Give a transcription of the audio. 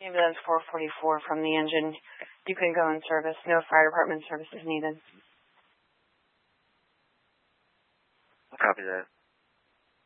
Ambulance 444 from the engine. You can go in service. No fire department service is needed. Copy that.